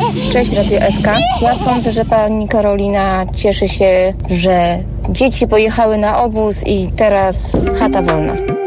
Cześć Radio SK. Ja sądzę, że pani Karolina cieszy się, że dzieci pojechały na obóz i teraz chata wolna.